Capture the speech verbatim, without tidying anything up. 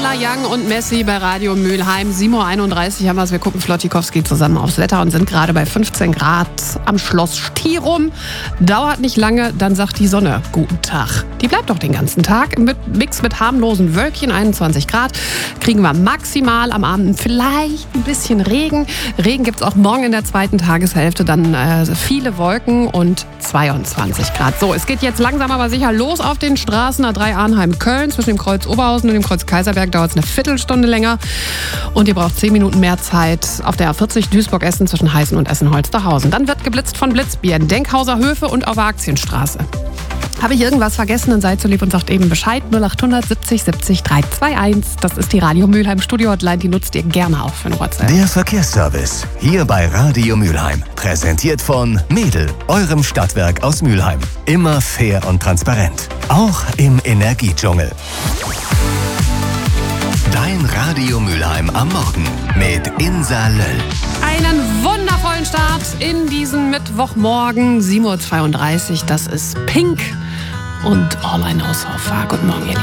Ella Young und Messi bei Radio Mülheim. sieben Uhr einunddreißig haben wir es. Wir gucken Flottikowski zusammen aufs Wetter und sind gerade bei fünfzehn Grad am Schloss Stirum. Dauert nicht lange, dann sagt die Sonne guten Tag. Die bleibt doch den ganzen Tag. Mit Mix mit harmlosen Wölkchen, einundzwanzig Grad. Kriegen wir maximal am Abend vielleicht ein bisschen Regen. Regen gibt es auch morgen in der zweiten Tageshälfte. Dann äh, viele Wolken und zweiundzwanzig Grad. So, es geht jetzt langsam aber sicher los auf den Straßen. A drei Arnheim-Köln. Zwischen dem Kreuz Oberhausen und dem Kreuz Kaiserberg dauert es eine Viertelstunde länger. Und ihr braucht zehn Minuten mehr Zeit auf der A vierzig Duisburg-Essen zwischen Heißen und Essen-Holsterhausen. Dann wird geblitzt von Blitzbier in Denkhauser Höfe und auf der Aktienstraße. Habe ich irgendwas vergessen, dann seid so lieb und sagt eben Bescheid. null acht hundert siebzig siebzig dreihunderteinundzwanzig. Das ist die Radio Mülheim Studio-Hotline. Die nutzt ihr gerne auch für eine WhatsApp. Der Verkehrsservice hier bei Radio Mülheim. Präsentiert von Mädel, eurem Stadtwerk aus Mülheim. Immer fair und transparent. Auch im Energiedschungel. Dein Radio Mülheim am Morgen mit Insa Löll. Einen wundervollen Start in diesen Mittwochmorgen, sieben Uhr zweiunddreißig. Das ist Pink und All I Know So Far. Guten Morgen, ihr Lieben.